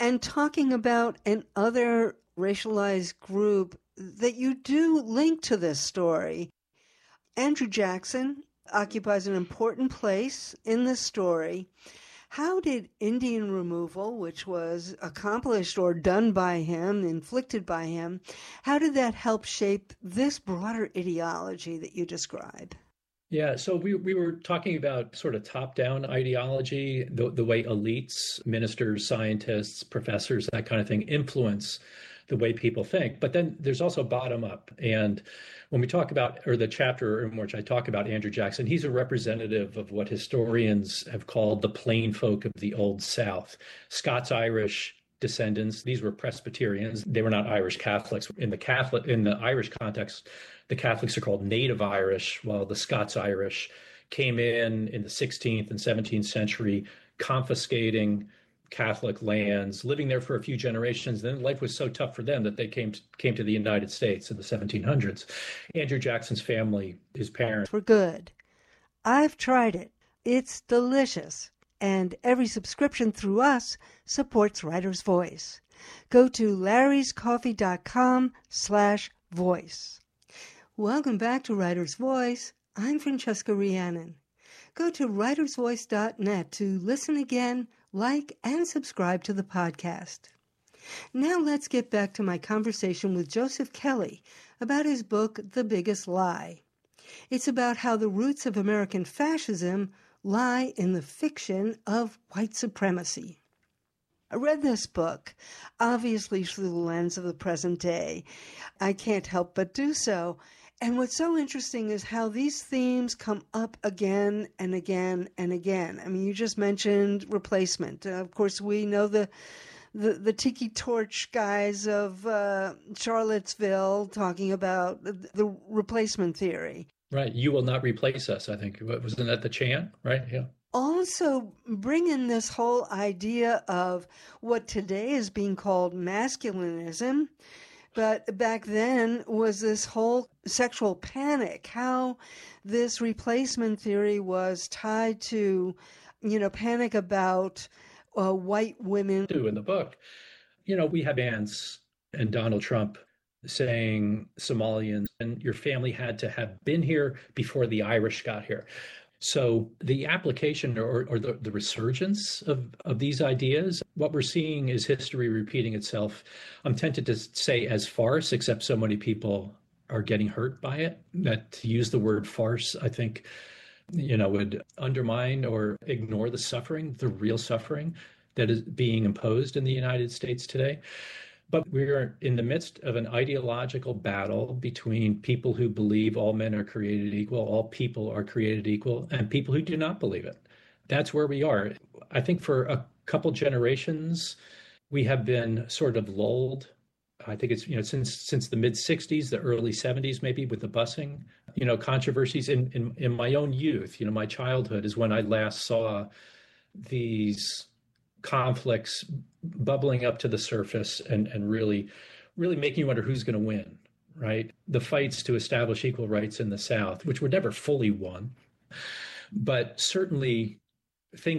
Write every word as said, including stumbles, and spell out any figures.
and talking about an other racialized group that you do link to this story. Andrew Jackson occupies an important place in this story. How did Indian removal, which was accomplished or done by him, inflicted by him, how did that help shape this broader ideology that you describe? Yeah, so we we were talking about sort of top-down ideology, the the way elites, ministers, scientists, professors, that kind of thing influence the way people think. But then there's also bottom up. And when we talk about, or the chapter in which I talk about Andrew Jackson, he's a representative of what historians have called the plain folk of the Old South, Scots-Irish descendants. These were Presbyterians. They were not Irish Catholics. In the Catholic, in the Irish context, the Catholics are called Native Irish, while the Scots-Irish came in in the sixteenth and seventeenth century, confiscating Catholic lands, living there for a few generations. Then life was so tough for them that they came to, came to the United States in the seventeen hundreds. Andrew Jackson's family, his parents, were good. I've tried it. It's delicious. And every subscription through us supports Writer's Voice. Go to larryscoffee.com slash voice. Welcome back to Writer's Voice. I'm Francesca Rhiannon. Go to writers voice dot net to listen again, like, and subscribe to the podcast. Now let's get back to my conversation with Joseph Kelly about his book, The Biggest Lie. It's about how the roots of American fascism lie in the fiction of white supremacy. I read this book, obviously through the lens of the present day. I can't help but do so. And what's so interesting is how these themes come up again and again and again. I mean, you just mentioned replacement. Uh, of course, we know the the, the Tiki Torch guys of uh, Charlottesville talking about the, the replacement theory. Right. You will not replace us, I think. Wasn't that the chant? Right. Yeah. Also bring in this whole idea of what today is being called masculinism, but back then was this whole sexual panic, how this replacement theory was tied to, you know, panic about uh, white women. In the book, you know, we have Vance and Donald Trump saying Somalians and your family had to have been here before the Irish got here. So the application or, or the, the resurgence of, of these ideas, what we're seeing is history repeating itself. I'm tempted to say as farce, except so many people are getting hurt by it, that to use the word farce, I think, you know, would undermine or ignore the suffering, the real suffering that is being imposed in the United States today. But we're in the midst of an ideological battle between people who believe all men are created equal, all people are created equal, and people who do not believe it. That's where we are. I think for a couple generations, we have been sort of lulled. I think it's, you know, since since the mid sixties, the early seventies, maybe with the busing, you know, controversies in, in, in my own youth, you know, my childhood is when I last saw these conflicts bubbling up to the surface and, and really, really making you wonder who's going to win, right? The fights to establish equal rights in the South, which were never fully won, but certainly things